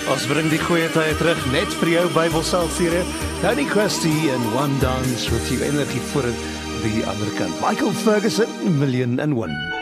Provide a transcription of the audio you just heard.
Ons bring die goeie tye terug net vir jou Bybelsalsiere. Tony Christie en One Dance wat jou energie voor die ander kant. Michael Ferguson, 1,000,001.